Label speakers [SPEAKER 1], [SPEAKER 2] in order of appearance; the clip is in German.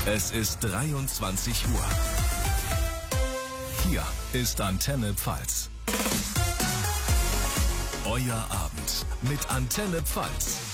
[SPEAKER 1] Es ist 23 Uhr. Hier ist Antenne Pfalz. Euer Abend mit Antenne Pfalz.